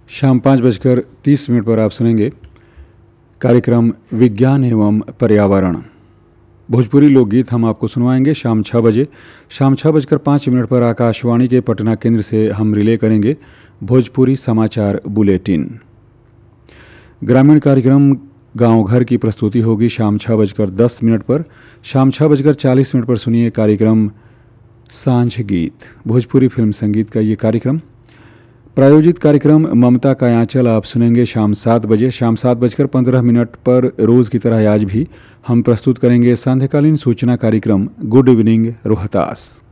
शाम 5:30 पर आप सुनेंगे कार्यक्रम विज्ञान एवं पर्यावरण। भोजपुरी लोकगीत हम आपको सुनवाएंगे शाम 6 बजे। शाम 6:05 पर आकाशवाणी के पटना केंद्र से हम रिले करेंगे भोजपुरी समाचार बुलेटिन। ग्रामीण कार्यक्रम गांव घर की प्रस्तुति होगी शाम 6:10 पर। शाम 6:40 पर सुनिए कार्यक्रम सांझ गीत, भोजपुरी फिल्म संगीत का ये कार्यक्रम। प्रायोजित कार्यक्रम ममता का आंचल आप सुनेंगे शाम 7 बजे। शाम 7:15 पर रोज़ की तरह आज भी हम प्रस्तुत करेंगे सांध्यकालीन सूचना कार्यक्रम गुड इवनिंग रोहतास।